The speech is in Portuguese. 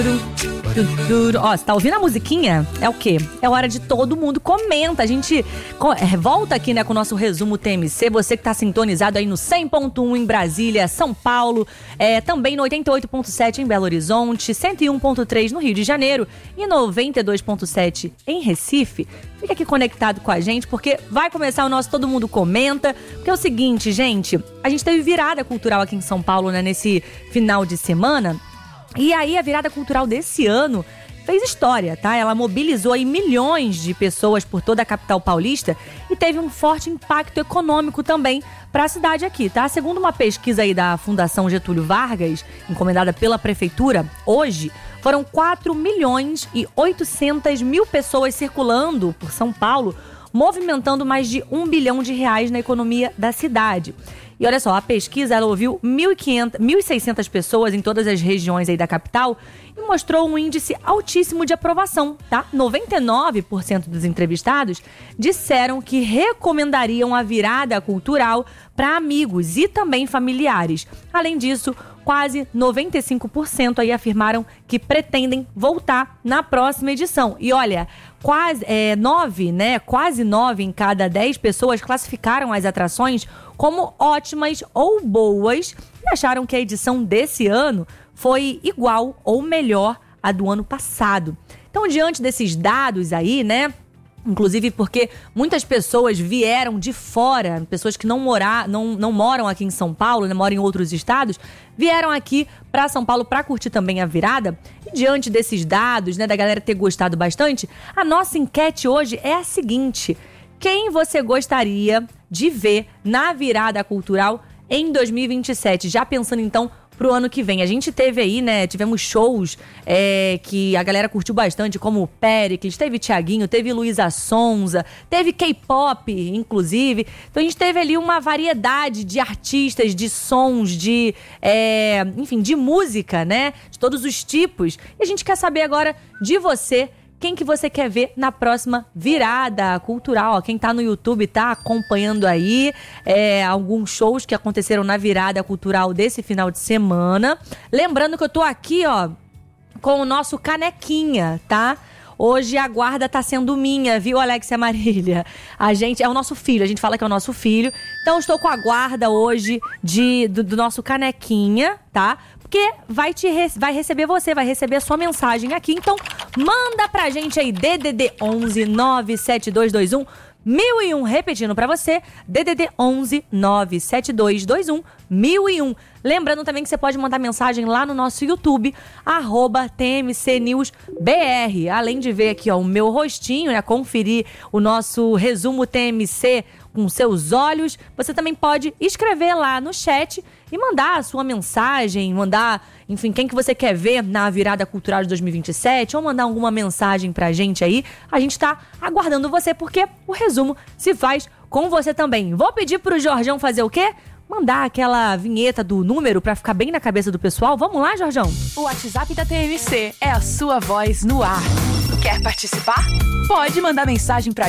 Ó, você tá ouvindo a musiquinha? É o quê? É hora de todo mundo comenta. A gente volta aqui, né, com o nosso resumo TMC. Você que tá sintonizado aí no 100.1 em Brasília, São Paulo, também no 88.7 em Belo Horizonte, 101.3 no Rio de Janeiro e 92.7 em Recife. Fica aqui conectado com a gente, porque vai começar o nosso Todo Mundo Comenta. Porque é o seguinte, gente, a gente teve virada cultural aqui em São Paulo, né, nesse final de semana. E aí a virada cultural desse ano fez história, tá? Ela mobilizou aí milhões de pessoas por toda a capital paulista e teve um forte impacto econômico também para a cidade aqui, tá? Segundo uma pesquisa aí da Fundação Getúlio Vargas, encomendada pela Prefeitura, hoje foram 4.800.000 pessoas circulando por São Paulo, movimentando mais de R$1 bilhão na economia da cidade. E olha só, a pesquisa ela ouviu 1.600 pessoas em todas as regiões aí da capital e mostrou um índice altíssimo de aprovação, tá? 99% dos entrevistados disseram que recomendariam a virada cultural para amigos e também familiares. Além disso, quase 95% aí afirmaram que pretendem voltar na próxima edição. E olha, quase 9 em cada 10 pessoas classificaram as atrações como ótimas ou boas e acharam que a edição desse ano foi igual ou melhor à do ano passado. Então, diante desses dados aí, né? Inclusive porque muitas pessoas vieram de fora, pessoas que não moram aqui em São Paulo, né, moram em outros estados, vieram aqui para São Paulo para curtir também a virada. E diante desses dados, né, da galera ter gostado bastante, a nossa enquete hoje é a seguinte: quem você gostaria de ver na virada cultural em 2027? Já pensando então pro ano que vem. A gente teve aí, né, tivemos shows que a galera curtiu bastante, como o Péricles, teve Thiaguinho, teve Luísa Sonza, teve K-pop, inclusive. Então a gente teve ali uma variedade de artistas, de sons, de música, né, de todos os tipos. E a gente quer saber agora de você, quem que você quer ver na próxima virada cultural. Ó, quem tá no YouTube tá acompanhando aí alguns shows que aconteceram na virada cultural desse final de semana. Lembrando que eu tô aqui, ó, com o nosso canequinha, tá? Hoje a guarda tá sendo minha, viu, Alexia Marília? A gente, é o nosso filho, a gente fala que é o nosso filho. Então eu estou com a guarda hoje do nosso canequinha, tá? Porque vai receber a sua mensagem aqui. Então, manda pra gente aí, DDD 11 97221 1001. Repetindo pra você, DDD 11 97221 1001. Lembrando também que você pode mandar mensagem lá no nosso YouTube, @TMCNewsBR. Além de ver aqui, ó, o meu rostinho, né, conferir o nosso resumo TMC com seus olhos, você também pode escrever lá no chat e mandar a sua mensagem, mandar, enfim, quem que você quer ver na virada cultural de 2027, ou mandar alguma mensagem pra gente aí. A gente tá aguardando você, porque o resumo se faz com você também. Vou pedir pro Jorjão fazer o quê? Mandar aquela vinheta do número pra ficar bem na cabeça do pessoal. Vamos lá, Jorjão? O WhatsApp da TMC é a sua voz no ar. Quer participar? Pode mandar mensagem pra